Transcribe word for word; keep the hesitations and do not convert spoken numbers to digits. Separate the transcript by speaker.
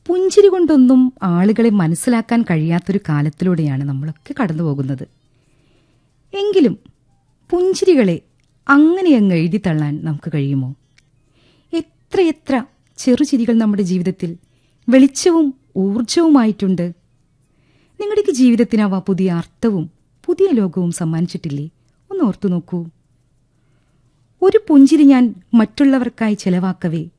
Speaker 1: പുഞ്ചിരി കൊണ്ടൊന്നും ആളുകളെ മനസ്സിലാക്കാൻ കഴിയാത്തൊരു കാലത്തിലൂടെയാണ് നമ്മളൊക്കെ കടന്നു പോകുന്നത്. എങ്കിലും പുഞ്ചിരികളെ അങ്ങനെയങ്ങ് എഴുതി തള്ളാൻ നമുക്ക് കഴിയുമോ? എത്രയെത്ര ചെറുചിരികൾ നമ്മുടെ ജീവിതത്തിൽ വെളിച്ചവും ഊർജവുമായിട്ടുണ്ട്. നിങ്ങളുടെ ജീവിതത്തിനവ പുതിയ അർത്ഥവും പുതിയ ലോകവും സമ്മാനിച്ചിട്ടില്ലേ? ഒന്ന് ഓർത്തു നോക്കൂ. ഒരു പുഞ്ചിരി ഞാൻ മറ്റുള്ളവർക്കായി ചെലവാക്കവേ